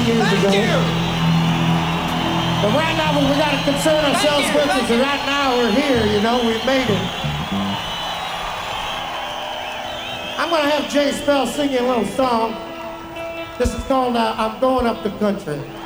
years ago. Thank you. But right now, what we got to concern ourselves with is that right now we're here, you know, we've made it. I'm going to have Jay Spell sing you a little song. This is called I'm Going Up the Country.